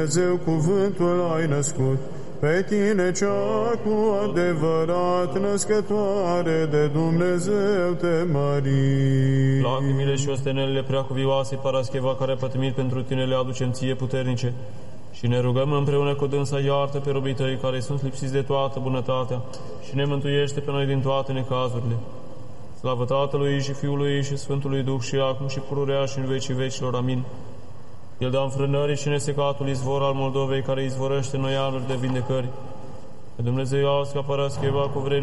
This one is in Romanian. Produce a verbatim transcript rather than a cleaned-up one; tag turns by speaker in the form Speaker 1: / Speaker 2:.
Speaker 1: Dumnezeu cuvântul ai născut, pe tine cea cu adevărat născătoare de Dumnezeu te mări.
Speaker 2: Lacrimile și ostenelile preacuvioase Parascheva, care a pătimit pentru tine, le aducem ție puternice și ne rugăm împreună cu dânsa, iartă pe robii tăi care sunt lipsiți de toată bunătatea și ne mântuiește pe noi din toate necazurile. Slavă Tatălui și Fiului și Sfântului Duh și acum și pururea și în vecii vecilor. Amin. El dă înfrânării și nesecatul izvor al Moldovei, care izvorăște noianuri de vindecări. Pe Dumnezeu iasca Parascheva cu vrednicie